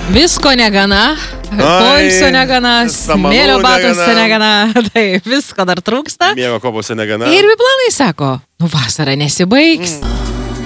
Visko negana, poilsio negana, smėlio batuose negana, tai visko dar trūksta. Miego kopose negana. Ir biplanai sako, vasara nesibaigs.